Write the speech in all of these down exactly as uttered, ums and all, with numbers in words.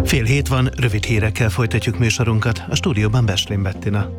Fél hét van, rövid hírekkel folytatjuk műsorunkat. A stúdióban Beslén Bettina.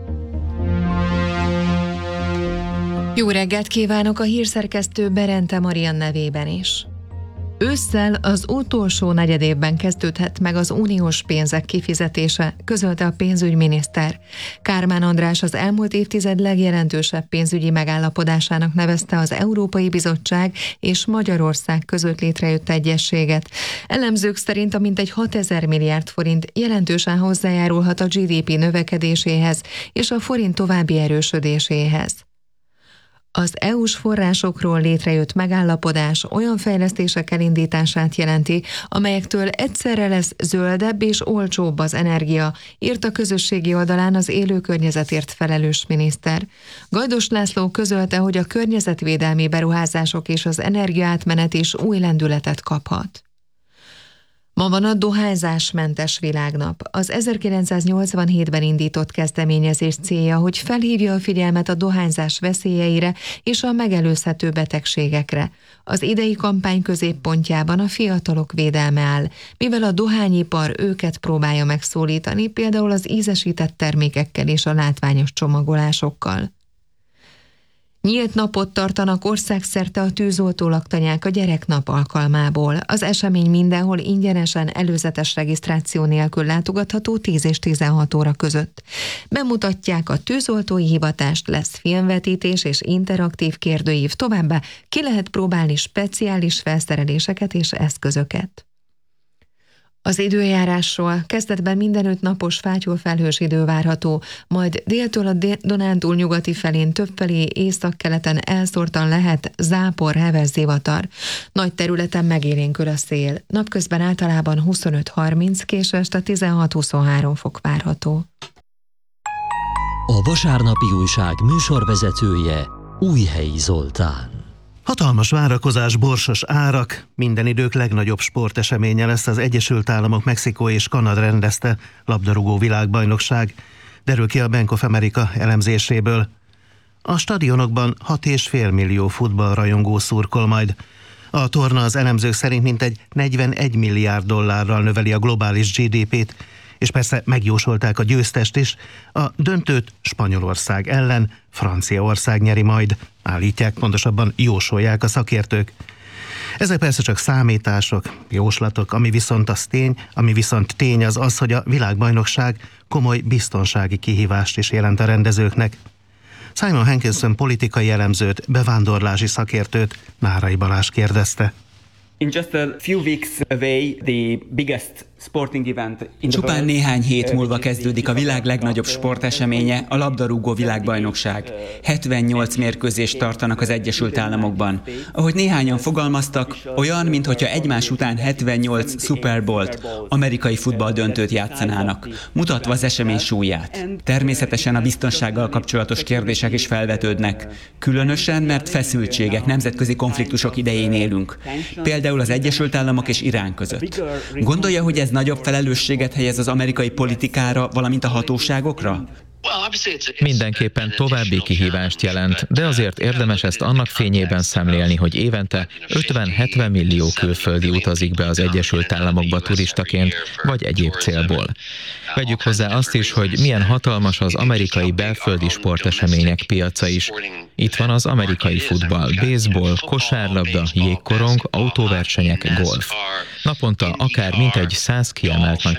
Jó reggelt kívánok a hírszerkesztő Berente Marian nevében is. Ősszel az utolsó negyedévben kezdődhet meg az uniós pénzek kifizetése, közölte a pénzügyminiszter. Kármán András az elmúlt évtized legjelentősebb pénzügyi megállapodásának nevezte az Európai Bizottság és Magyarország között létrejött egyezséget. Elemzők szerint a mintegy hatezer milliárd forint jelentősen hozzájárulhat a gé dé pé növekedéséhez és a forint további erősödéséhez. Az é u-s forrásokról létrejött megállapodás olyan fejlesztések elindítását jelenti, amelyektől egyszerre lesz zöldebb és olcsóbb az energia, írt a közösségi oldalán az élő környezetért felelős miniszter. Gajdos László közölte, hogy a környezetvédelmi beruházások és az energiaátmenet is új lendületet kaphat. Ma van a dohányzásmentes világnap. Az ezerkilencszáznyolcvanhétben indított kezdeményezés célja, hogy felhívja a figyelmet a dohányzás veszélyeire és a megelőzhető betegségekre. Az idei kampány középpontjában a fiatalok védelme áll, mivel a dohányipar őket próbálja megszólítani, például az ízesített termékekkel és a látványos csomagolásokkal. Nyílt napot tartanak országszerte a tűzoltó laktanyák a gyereknap alkalmából. Az esemény mindenhol ingyenesen előzetes regisztráció nélkül látogatható tíz és tizenhat óra között. Bemutatják a tűzoltói hivatást, lesz filmvetítés és interaktív kérdőív, továbbá ki lehet próbálni speciális felszereléseket és eszközöket. Az időjárásról: kezdetben mindenütt napos, fátyol-felhős idő várható, majd déltől a Dunántúl nyugati felén többfelé északkeleten elszórtan lehet zápor, heves zivatar. Nagy területen megélénkül a szél. Napközben általában huszonöt-harminc, késő este tizenhat-huszonhárom fok várható. A vasárnapi újság műsorvezetője Újhelyi Zoltán. Hatalmas várakozás, borsos árak, minden idők legnagyobb sporteseménye lesz az Egyesült Államok, Mexikó és Kanada rendezte labdarúgó világbajnokság, derül ki a Bank of America elemzéséből. A stadionokban hat és fél millió futballrajongó szurkol majd. A torna az elemzők szerint mintegy negyvenegy milliárd dollárral növeli a globális gé dé pét, és persze megjósolták a győztest is, a döntőt Spanyolország ellen Franciaország nyeri majd, állítják, pontosabban jósolják a szakértők. Ezek persze csak számítások, jóslatok, ami viszont az tény, ami viszont tény az az, hogy a világbajnokság komoly biztonsági kihívást is jelent a rendezőknek. Simon Hankinson politikai elemzőt, bevándorlási szakértőt Nárai Balázs kérdezte. In just a few weeks away, the biggest sporting event in the Csupán néhány hét múlva kezdődik a világ legnagyobb sporteseménye, a labdarúgó világbajnokság. hetvennyolc mérkőzést tartanak az Egyesült Államokban. Ahogy néhányan fogalmaztak, olyan, mintha egymás után hetvennyolc Super Bowl-t, amerikai futballdöntőt játszanának, mutatva az esemény súlyát. Természetesen a biztonsággal kapcsolatos kérdések is felvetődnek. Különösen, mert feszültségek, nemzetközi konfliktusok idején élünk. Például az Egyesült Államok és Irán között. Gondolja, hogy ez nagyobb felelősséget helyez az amerikai politikára, valamint a hatóságokra? Mindenképpen további kihívást jelent, de azért érdemes ezt annak fényében szemlélni, hogy évente ötven-hetven millió külföldi utazik be az Egyesült Államokba turistaként, vagy egyéb célból. Vegyük hozzá azt is, hogy milyen hatalmas az amerikai belföldi sportesemények piaca is. Itt van az amerikai futball, baseball, kosárlabda, jégkorong, autóversenyek, golf. Naponta akár mintegy száz kiemelt nagy